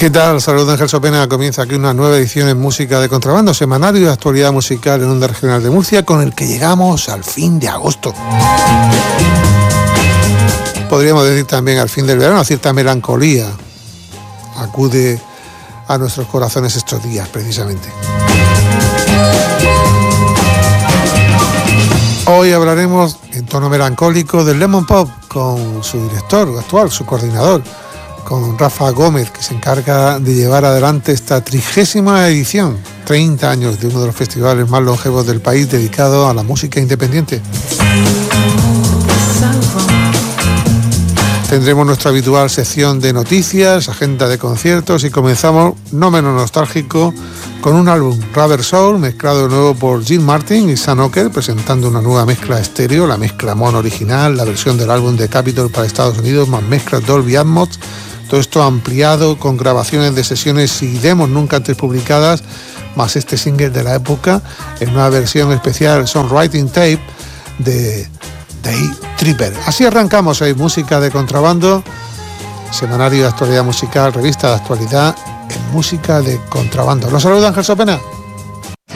¿Qué tal? Saludos de Ángel Sopena. Comienza aquí una nueva edición en Música de Contrabando, semanario de actualidad musical en Onda Regional de Murcia, con el que llegamos al fin de agosto. Podríamos decir también al fin del verano. Cierta melancolía acude a nuestros corazones estos días, precisamente. Hoy hablaremos en tono melancólico del Lemon Pop con su director actual, su coordinador, con Rafa Gómez, que se encarga de llevar adelante esta 30ª edición, 30 años de uno de los festivales más longevos del país dedicado a la música independiente. Tendremos nuestra habitual sección de noticias, agenda de conciertos y comenzamos, no menos nostálgico, con un álbum, Rubber Soul, mezclado de nuevo por Jim Martin y Sam Oker, presentando una nueva mezcla estéreo, la mezcla mono original, la versión del álbum de Capitol para Estados Unidos, más mezclas Dolby Atmos. Todo esto ampliado con grabaciones de sesiones y demos nunca antes publicadas, más este single de la época, en una versión especial Songwriting Tape de Day Tripper. Así arrancamos hoy Música de Contrabando, semanario de actualidad musical, revista de actualidad en Música de Contrabando. Los saluda Ángel Sopena.